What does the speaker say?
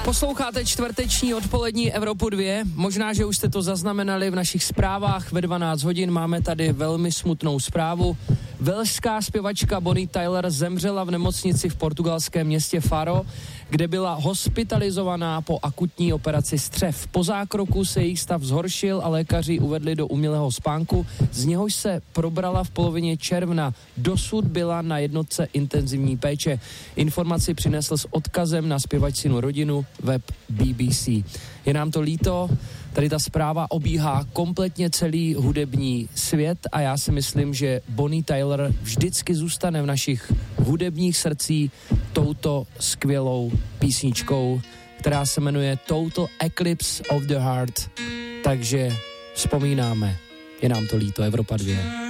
Posloucháte čtvrteční odpolední Evropu 2. Možná, že už jste to zaznamenali v našich zprávách. Ve 12 hodin máme tady velmi smutnou zprávu. Velšská zpěvačka Bonnie Tyler zemřela v nemocnici v portugalském městě Faro, kde byla hospitalizovaná po akutní operaci střev. Po zákroku se její stav zhoršil a lékaři uvedli do umělého spánku, z něhož se probrala v polovině června. Dosud byla na jednotce intenzivní péče. Informaci přinesl s odkazem na zpěvačinu rodinu web BBC. Je nám to líto, tady ta zpráva obíhá kompletně celý hudební svět a já si myslím, že Bonnie Tyler vždycky zůstane v našich hudebních srdcích touto skvělou písničkou, která se jmenuje Total Eclipse of the Heart. Takže vzpomínáme, je nám to líto, Evropa 2.